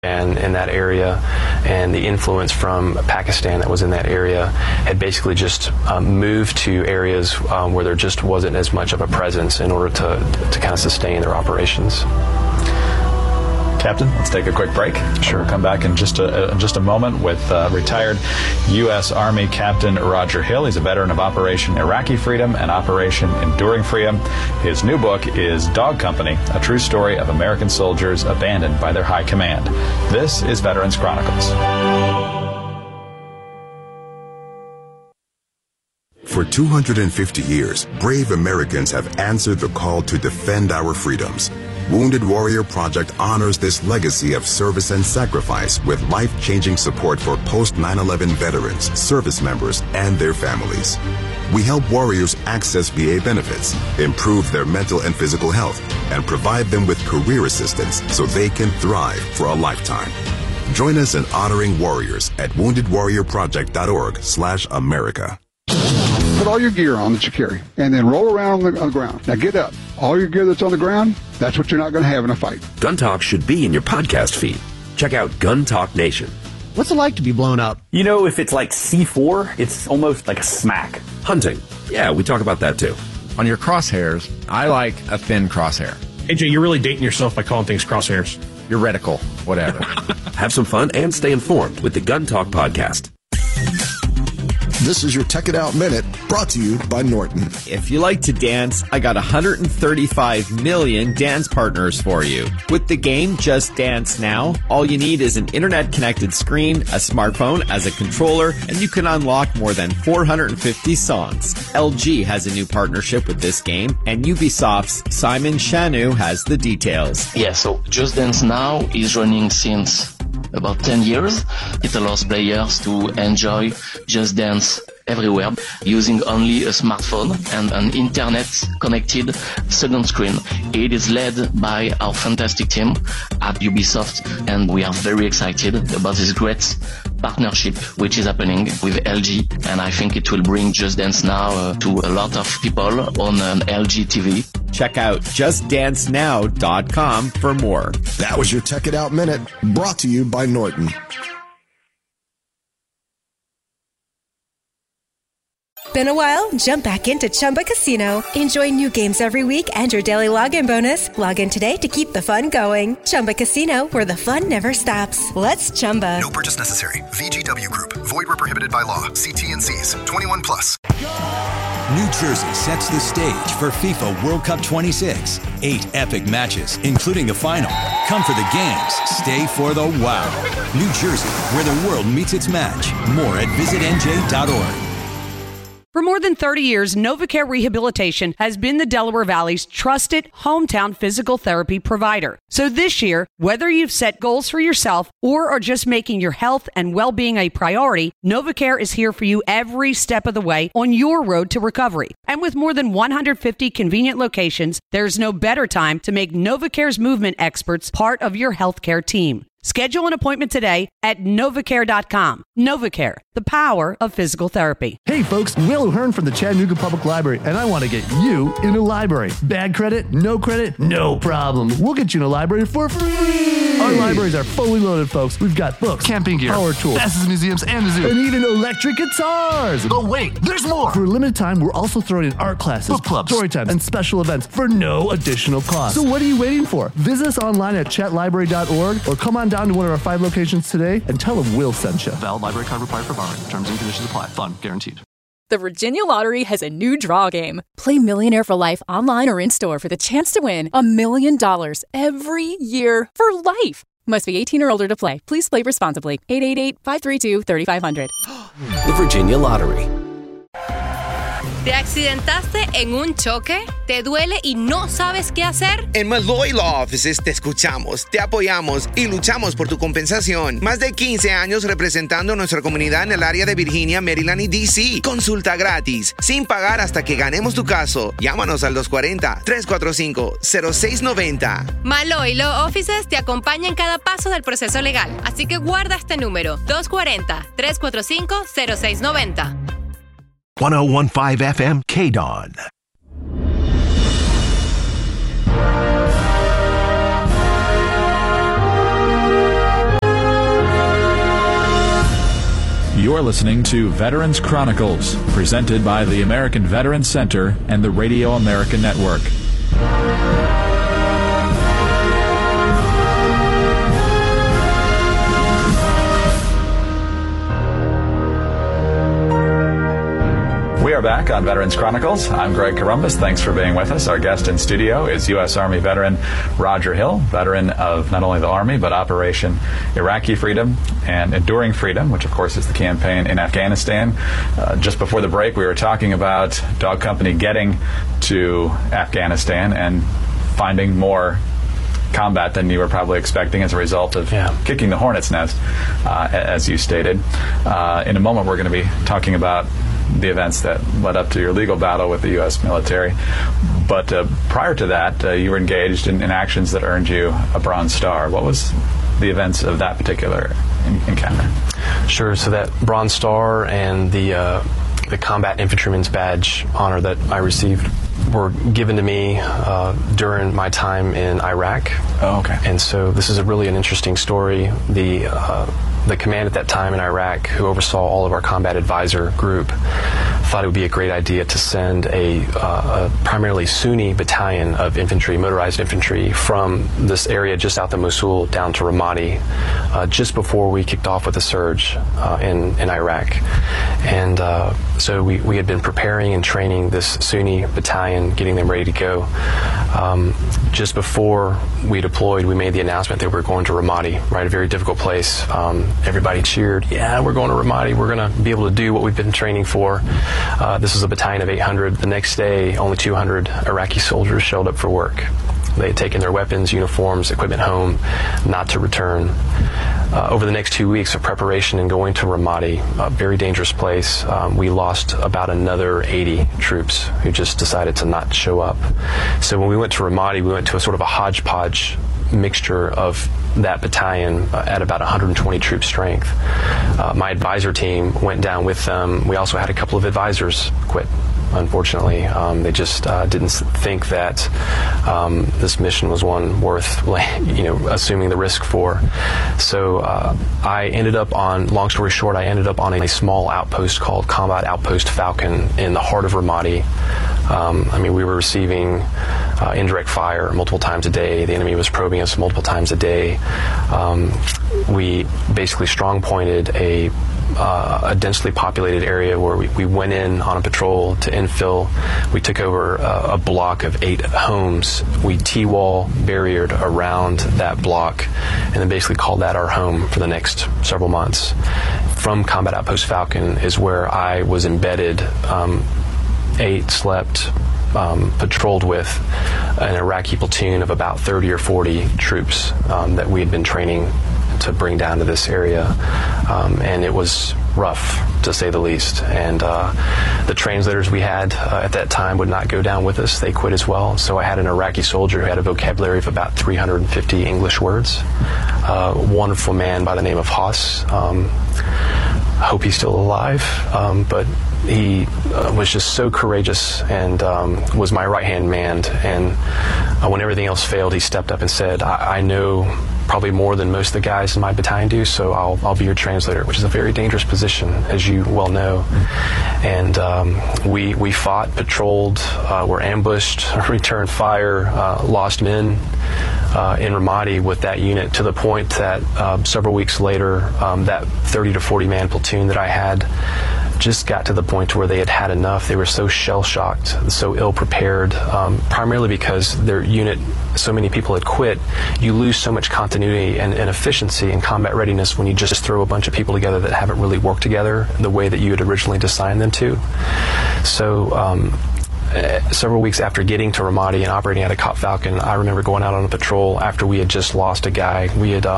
and in that area, and the influence from Pakistan that was in that area had basically just moved to areas where there just wasn't as much of a presence in order to kind of sustain their operations. Captain, let's take a quick break. Sure. We'll come back in just a moment with retired U.S. Army Captain Roger Hill. He's a veteran of Operation Iraqi Freedom and Operation Enduring Freedom. His new book is Dog Company, a true story of American soldiers abandoned by their high command. This is Veterans Chronicles. For 250 years, brave Americans have answered the call to defend our freedoms. Wounded Warrior Project honors this legacy of service and sacrifice with life-changing support for post-9/11 veterans, service members, and their families. We help warriors access VA benefits, improve their mental and physical health, and provide them with career assistance so they can thrive for a lifetime. Join us in honoring warriors at woundedwarriorproject.org/America. Put all your gear on that you carry, and then roll around on the ground. Now get up. All your gear that's on the ground, that's what you're not going to have in a fight. Gun Talk should be in your podcast feed. Check out Gun Talk Nation. What's it like to be blown up? You know, if it's like C4, it's almost like a smack. Hunting. Yeah, we talk about that too. On your crosshairs, I like a thin crosshair. AJ, you're really dating yourself by calling things crosshairs. Your reticle, whatever. Have some fun and stay informed with the Gun Talk podcast. This is your Tech It Out Minute, brought to you by Norton. If you like to dance, I got 135 million dance partners for you. With the game Just Dance Now, all you need is an internet-connected screen, a smartphone as a controller, and you can unlock more than 450 songs. LG has a new partnership with this game, and Ubisoft's Simon Chanu has the details. Yeah, so Just Dance Now is running since about 10 years. It allows players to enjoy Just Dance everywhere using only a smartphone and an internet-connected second screen. It is led by our fantastic team at Ubisoft, and we are very excited about this great partnership which is happening with LG, and I think it will bring Just Dance Now to a lot of people on an LG TV. Check out justdancenow.com for more. That was your Tech It Out Minute, brought to you by Norton. Been a while? Jump back into Chumba Casino. Enjoy new games every week and your daily login bonus. Log in today to keep the fun going. Chumba Casino, where the fun never stops. Let's Chumba. No purchase necessary. VGW Group. Void where prohibited by law. See T&Cs. 21 plus. New Jersey sets the stage for FIFA World Cup 26. 8 epic matches, including the final. Come for the games. Stay for the wow. New Jersey, where the world meets its match. More at visitnj.org. For more than 30 years, NovaCare Rehabilitation has been the Delaware Valley's trusted hometown physical therapy provider. So this year, whether you've set goals for yourself or are just making your health and well-being a priority, NovaCare is here for you every step of the way on your road to recovery. And with more than 150 convenient locations, there's no better time to make NovaCare's movement experts part of your healthcare team. Schedule an appointment today at NovaCare.com. NovaCare, the power of physical therapy. Hey folks, Will O'Hearn from the Chattanooga Public Library, and I want to get you in a library. Bad credit? No problem. We'll get you in a library for free. Our libraries are fully loaded, folks. We've got books, camping gear, power tools, fastest museums, and a zoo, and even electric guitars. Oh wait, there's more. For a limited time, we're also throwing in art classes, book clubs, story times, and special events for no additional cost. So what are you waiting for? Visit us online at chatlibrary.org or come on down to one of our 5 locations today and tell them Will sent you. Valid library card required for borrowing. Terms and conditions apply. Fun guaranteed. The Virginia Lottery has a new draw game. Play Millionaire for Life online or in-store for the chance to win $1 million every year for life. Must be 18 or older to play. Please play responsibly. 888-532-3500. The Virginia Lottery. ¿Te accidentaste en un choque? ¿Te duele y no sabes qué hacer? En Malloy Law Offices te escuchamos, te apoyamos y luchamos por tu compensación. Más de 15 años representando a nuestra comunidad en el área de Virginia, Maryland y D.C. Consulta gratis, sin pagar hasta que ganemos tu caso. Llámanos al 240-345-0690. Malloy Law Offices te acompaña en cada paso del proceso legal. Así que guarda este número, 240-345-0690. 1015 FM KDON. You're listening to Veterans Chronicles, presented by the American Veterans Center and the Radio America Network. We are back on Veterans Chronicles. I'm Greg Corombos. Thanks for being with us. Our guest in studio is U.S. Army veteran Roger Hill, veteran of not only the Army, but Operation Iraqi Freedom and Enduring Freedom, which of course is the campaign in Afghanistan. Just before the break, we were talking about Dog Company getting to Afghanistan and finding more combat than you were probably expecting as a result of kicking the hornet's nest, as you stated. In a moment, we're going to be talking about the events that led up to your legal battle with the U.S. military. But prior to that, you were engaged in actions that earned you a Bronze Star. What was the events of that particular encounter? Sure. So that Bronze Star and the Combat Infantryman's Badge honor that I received were given to me during my time in Iraq. Oh, okay. And so this is really an interesting story. The command at that time in Iraq, who oversaw all of our combat advisor group, thought it would be a great idea to send a primarily Sunni battalion of infantry, motorized infantry, from this area just south of Mosul down to Ramadi, just before we kicked off with the surge in Iraq. And so we had been preparing and training this Sunni battalion, getting them ready to go. Just before we deployed, we made the announcement that we were going to Ramadi, right, a very difficult place. Everybody cheered, yeah, we're going to Ramadi. We're going to be able to do what we've been training for. This was a battalion of 800. The next day, only 200 Iraqi soldiers showed up for work. They had taken their weapons, uniforms, equipment home, not to return. Over the next 2 weeks of preparation and going to Ramadi, a very dangerous place, we lost about another 80 troops who just decided to not show up. So when we went to Ramadi, we went to a sort of a hodgepodge mixture of that battalion at about 120 troop strength. My advisor team went down with them. We also had a couple of advisors quit, unfortunately. They just didn't think that this mission was one worth assuming the risk for. So I ended up on, long story short, I ended up on a small outpost called Combat Outpost Falcon in the heart of Ramadi. We were receiving indirect fire multiple times a day. The enemy was probing us multiple times a day. We basically strong-pointed a densely populated area where we went in on a patrol to infill. We took over a block of 8 homes. We T-wall barriered around that block and then basically called that our home for the next several months. From Combat Outpost Falcon is where I was embedded, ate, slept, patrolled with an Iraqi platoon of about 30 or 40 troops that we had been training to bring down to this area, and it was rough, to say the least. And the translators we had at that time would not go down with us. They quit as well. So I had an Iraqi soldier who had a vocabulary of about 350 English words. A wonderful man by the name of Haas. I hope he's still alive, but he was just so courageous and was my right-hand man. And when everything else failed, he stepped up and said, I know probably more than most of the guys in my battalion do, so I'll be your translator, which is a very dangerous position, as you well know. And we fought, patrolled, were ambushed, returned fire, lost men in Ramadi with that unit, to the point that several weeks later, that 30 to 40 man platoon that I had just got to the point where they had had enough. They were so shell-shocked, so ill-prepared, primarily because their unit, so many people had quit. You lose so much continuity and efficiency and combat readiness when you just throw a bunch of people together that haven't really worked together the way that you had originally designed them to. So several weeks after getting to Ramadi and operating out of Cop Falcon, I remember going out on a patrol after we had just lost a guy. We had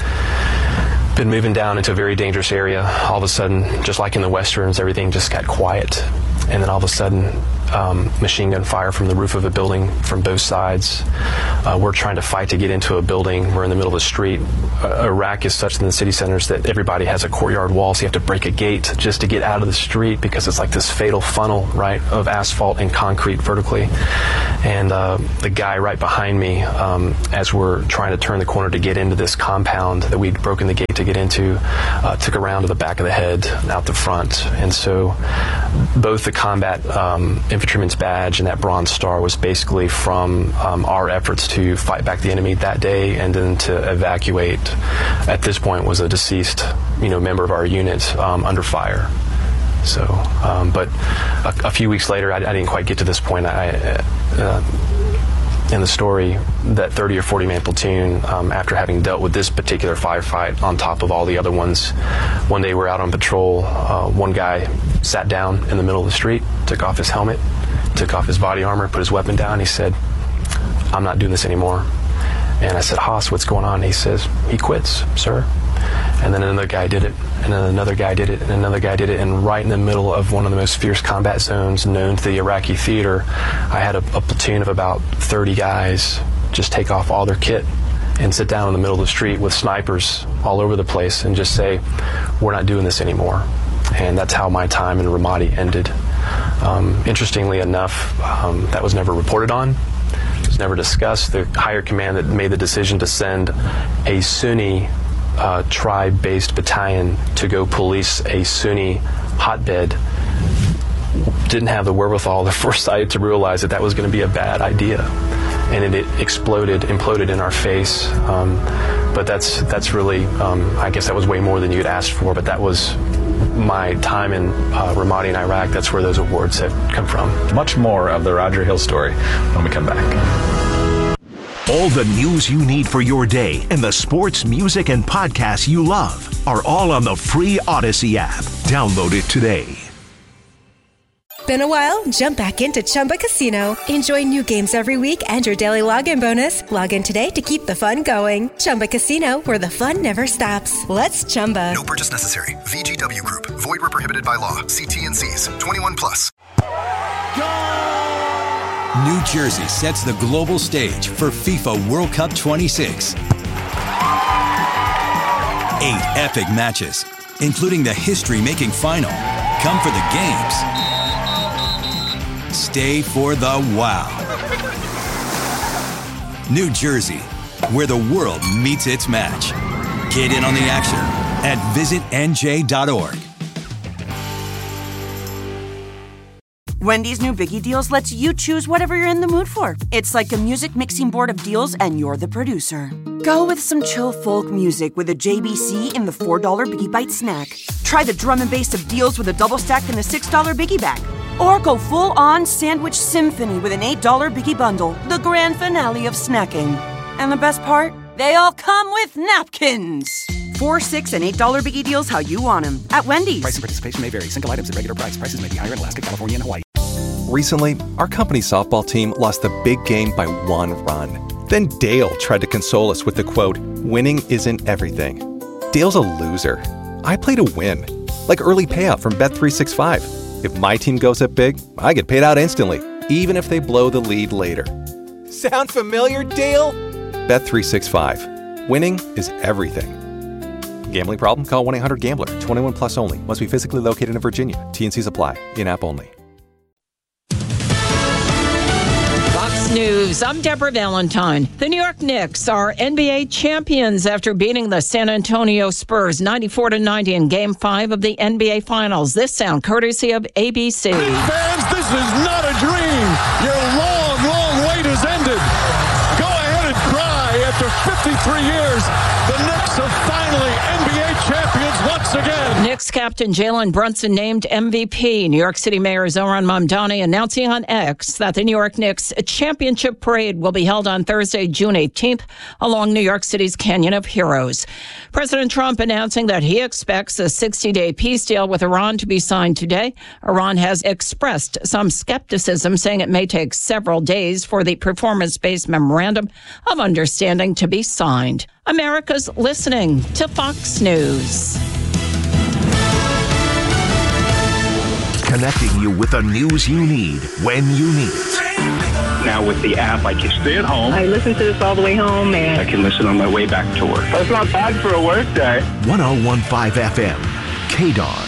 been moving down into a very dangerous area. All of a sudden, just like in the Westerns, everything just got quiet. And then all of a sudden, machine gun fire from the roof of a building from both sides. We're trying to fight to get into a building. We're in the middle of a street. Iraq is such in the city centers that everybody has a courtyard wall, so you have to break a gate just to get out of the street because it's like this fatal funnel, right, of asphalt and concrete vertically. And the guy right behind me, as we're trying to turn the corner to get into this compound that we'd broken the gate to get into, took a round to the back of the head, out the front. And so both the combat infantryman's badge and that Bronze Star was basically from our efforts to fight back the enemy that day, and then to evacuate. At this point was a deceased, member of our unit under fire. So, but a few weeks later, I didn't quite get to this point. In the story, that 30 or 40 man platoon, after having dealt with this particular firefight on top of all the other ones, one day we're out on patrol. One guy sat down in the middle of the street, took off his helmet, took off his body armor, put his weapon down. He said, "I'm not doing this anymore." And I said, "Haas, what's going on?" He says, "He quits, sir." And then another guy did it, and then another guy did it, and another guy did it. And right in the middle of one of the most fierce combat zones known to the Iraqi theater, I had a platoon of about 30 guys just take off all their kit and sit down in the middle of the street with snipers all over the place and just say, "We're not doing this anymore." And that's how my time in Ramadi ended. Interestingly enough, that was never reported on. It was never discussed. The higher command that made the decision to send a Sunni tribe-based battalion to go police a Sunni hotbed didn't have the wherewithal, the foresight to realize that that was going to be a bad idea, and it imploded in our face. But that's really, I guess that was way more than you'd asked for. But that was my time in Ramadi in Iraq. That's where those awards have come from. Much more of the Roger Hill story when we come back. All the news you need for your day and the sports, music, and podcasts you love are all on the free Odyssey app. Download it today. Been a while? Jump back into Chumba Casino. Enjoy new games every week and your daily login bonus. Log in today to keep the fun going. Chumba Casino, where the fun never stops. Let's Chumba. No purchase necessary. VGW Group. Void where prohibited by law. See T&Cs. 21 plus. New Jersey sets the global stage for FIFA World Cup 26. 8 epic matches, including the history-making final. Come for the games. Stay for the wow. New Jersey, where the world meets its match. Get in on the action at visitnj.org. Wendy's new Biggie Deals lets you choose whatever you're in the mood for. It's like a music mixing board of deals, and you're the producer. Go with some chill folk music with a JBC in the $4 Biggie Bite snack. Try the drum and bass of deals with a double stack in the $6 Biggie Bag. Or go full-on sandwich symphony with an $8 Biggie Bundle, the grand finale of snacking. And the best part? They all come with napkins. $4, $6, and $8 Biggie Deals how you want them at Wendy's. Price and participation may vary. Single items at regular price. Prices may be higher in Alaska, California, and Hawaii. Recently, our company softball team lost the big game by 1 run. Then Dale tried to console us with the quote, "Winning isn't everything." Dale's a loser. I play to win. Like early payout from Bet365. If my team goes up big, I get paid out instantly, even if they blow the lead later. Sound familiar, Dale? Bet365. Winning is everything. Gambling problem? Call 1-800-GAMBLER. 21 plus only. Must be physically located in Virginia. T&Cs apply. In-app only. Fox News, I'm Deborah Valentine. The New York Knicks are NBA champions after beating the San Antonio Spurs 94-90 in Game 5 of the NBA Finals. This sound courtesy of ABC. Fans, this is not a dream. Your long, long wait has ended. Go ahead and cry. After 53 years, the Knicks are finally NBA champions once again. Knicks captain Jalen Brunson named MVP. New York City Mayor Zohran Mamdani announcing on X that the New York Knicks championship parade will be held on Thursday, June 18th, along New York City's Canyon of Heroes. President Trump announcing that he expects a 60-day peace deal with Iran to be signed today. Iran has expressed some skepticism, saying it may take several days for the performance-based memorandum of understanding to be signed. America's listening to Fox News. Connecting you with the news you need when you need it. Now with the app, I can stay at home. I listen to this all the way home, and I can listen on my way back to work. That's not bad for a work day. 101.5 FM, KDAWN.